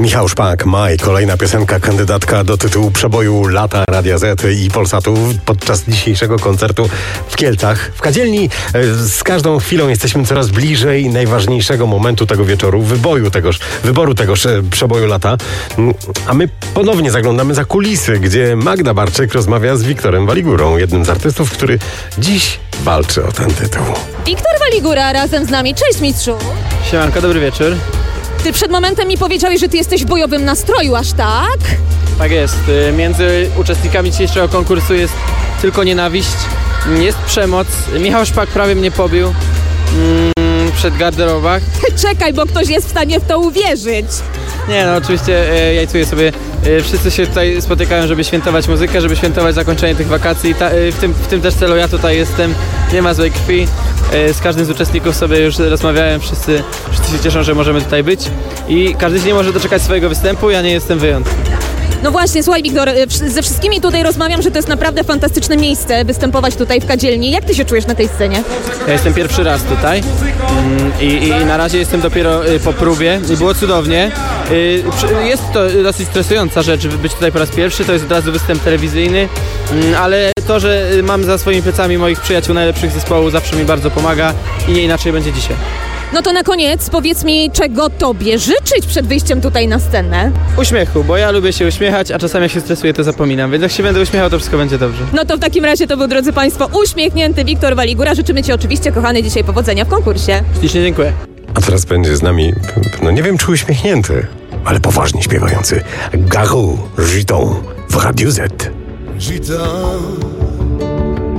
Michał Szpak, Maj, kolejna piosenka, kandydatka do tytułu przeboju lata Radia Z i Polsatu podczas dzisiejszego koncertu w Kielcach. W Kadzielni z każdą chwilą jesteśmy coraz bliżej najważniejszego momentu tego wieczoru, wyboru tegoż przeboju lata. A my ponownie zaglądamy za kulisy, gdzie Magda Barczyk rozmawia z Wiktorem Waligurą, jednym z artystów, który dziś walczy o ten tytuł. Wiktor Waligura razem z nami. Cześć, mistrzu. Siemanko, dobry wieczór. Ty przed momentem mi powiedziałeś, że ty jesteś w bojowym nastroju, aż tak? Tak jest. Między uczestnikami dzisiejszego konkursu jest tylko nienawiść, jest przemoc. Michał Szpak prawie mnie pobił przed garderobach. Czekaj, bo ktoś jest w stanie w to uwierzyć. Nie, no oczywiście jajcuję sobie. Wszyscy się tutaj spotykają, żeby świętować muzykę, żeby świętować zakończenie tych wakacji. W tym też celu ja tutaj jestem. Nie ma złej krwi. Z każdym z uczestników sobie już rozmawiałem. Wszyscy się cieszą, że możemy tutaj być. I każdy się nie może doczekać swojego występu. Ja nie jestem wyjątkiem. No właśnie, słuchaj, Wiktor, ze wszystkimi tutaj rozmawiam, że to jest naprawdę fantastyczne miejsce występować tutaj w Kadzielni. Jak ty się czujesz na tej scenie? Ja jestem pierwszy raz tutaj i na razie jestem dopiero po próbie i było cudownie. Jest to dosyć stresująca rzecz, być tutaj po raz pierwszy, to jest od razu występ telewizyjny, ale to, że mam za swoimi plecami moich przyjaciół najlepszych zespołu, zawsze mi bardzo pomaga i nie inaczej będzie dzisiaj. No to na koniec powiedz mi, czego tobie życzyć przed wyjściem tutaj na scenę? Uśmiechu, bo ja lubię się uśmiechać, a czasami jak się stresuję, to zapominam, więc jak się będę uśmiechał, to wszystko będzie dobrze. No to w takim razie to był, drodzy Państwo, uśmiechnięty Wiktor Waligura. Życzymy Ci oczywiście, kochany, dzisiaj powodzenia w konkursie. Ślicznie dziękuję. A teraz będzie z nami, no nie wiem czy uśmiechnięty, ale poważnie śpiewający Garou Giton w Radiu Z. Gitan.